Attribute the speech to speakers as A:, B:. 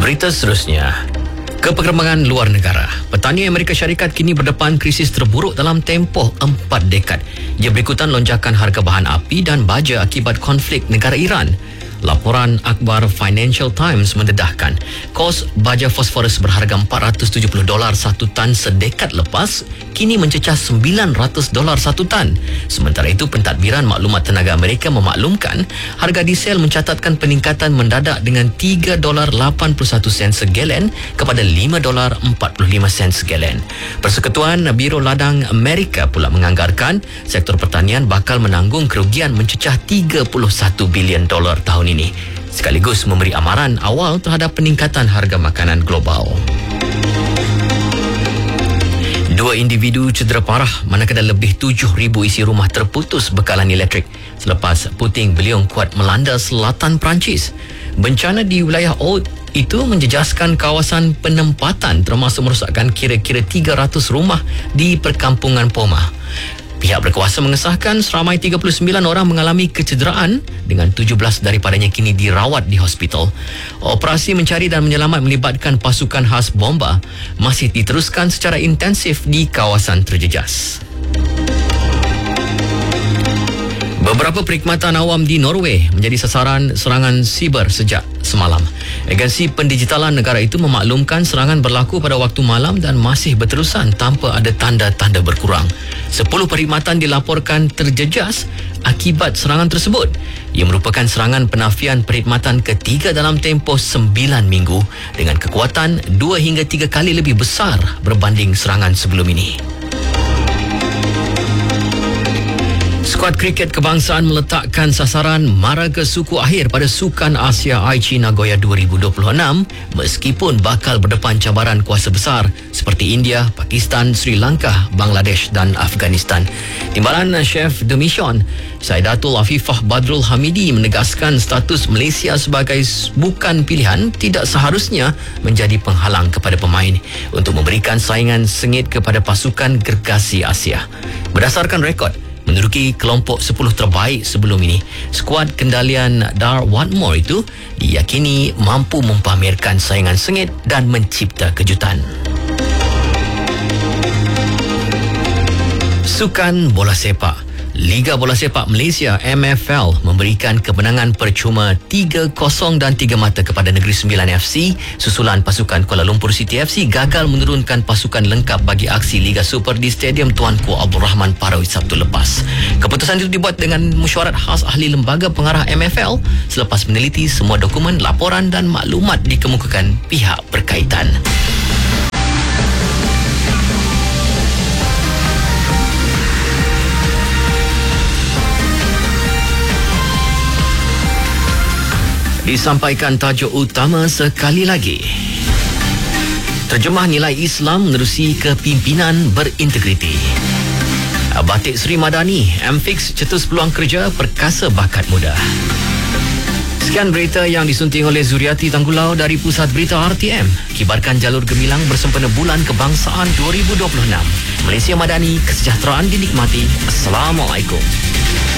A: Berita seterusnya. Keperkembangan luar negara. Petani Amerika Syarikat kini berdepan krisis terburuk dalam tempoh 4 dekad. Ia berikutan lonjakan harga bahan api dan baja akibat konflik negara Iran. Laporan akhbar Financial Times mendedahkan kos baja fosforus berharga $470 satu tan sedekat lepas kini mencecah $900 satu tan. Sementara itu, pentadbiran maklumat tenaga Amerika memaklumkan harga diesel mencatatkan peningkatan mendadak dengan $3.81 segelen kepada $5.45 segelen. Persekutuan Biro Ladang Amerika pula menganggarkan sektor pertanian bakal menanggung kerugian mencecah $31 bilion tahun ini, sekaligus memberi amaran awal terhadap peningkatan harga makanan global. 2 individu cedera parah manakala lebih 7,000 isi rumah terputus bekalan elektrik selepas puting beliung kuat melanda selatan Perancis. Bencana di wilayah Aude itu menjejaskan kawasan penempatan termasuk merosakkan kira-kira 300 rumah di perkampungan Poma. Pihak berkuasa mengesahkan seramai 39 orang mengalami kecederaan dengan 17 daripadanya kini dirawat di hospital. Operasi mencari dan menyelamat melibatkan pasukan khas bomba masih diteruskan secara intensif di kawasan terjejas. Beberapa perkhidmatan awam di Norway menjadi sasaran serangan siber sejak semalam. Agensi Pendigitalan negara itu memaklumkan serangan berlaku pada waktu malam dan masih berterusan tanpa ada tanda-tanda berkurang. 10 perkhidmatan dilaporkan terjejas akibat serangan tersebut. Ia merupakan serangan penafian perkhidmatan ketiga dalam tempoh 9 minggu dengan kekuatan 2 hingga 3 kali lebih besar berbanding serangan sebelum ini. Skuad kriket kebangsaan meletakkan sasaran mara ke suku akhir pada Sukan Asia Aichi Nagoya 2026 meskipun bakal berdepan cabaran kuasa besar seperti India, Pakistan, Sri Lanka, Bangladesh dan Afghanistan. Timbalan Chef de Mission Saidatul Afifah Badrul Hamidi menegaskan status Malaysia sebagai bukan pilihan tidak seharusnya menjadi penghalang kepada pemain untuk memberikan saingan sengit kepada pasukan gergasi Asia. Berdasarkan rekod menduduki kelompok 10 terbaik sebelum ini, skuad kendalian Dar Watmore itu diyakini mampu mempamerkan saingan sengit dan mencipta kejutan. Sukan bola sepak. Liga Bola Sepak Malaysia MFL memberikan kemenangan percuma 3-0 dan 3 mata kepada Negeri Sembilan FC susulan pasukan Kuala Lumpur City FC gagal menurunkan pasukan lengkap bagi aksi Liga Super di Stadium Tuanku Abdul Rahman Parawi Sabtu lepas. Keputusan itu dibuat dengan mesyuarat khas ahli lembaga pengarah MFL selepas meneliti semua dokumen, laporan dan maklumat dikemukakan pihak berkaitan. Disampaikan tajuk utama sekali lagi. Terjemah nilai Islam menerusi kepimpinan berintegriti. Batik Sri Madani, MFix cetus peluang kerja perkasa bakat muda. Sekian berita yang disunting oleh Zuriati Tanggulau dari Pusat Berita RTM. Kibarkan jalur gemilang bersempena Bulan Kebangsaan 2026. Malaysia Madani, kesejahteraan dinikmati. Assalamualaikum.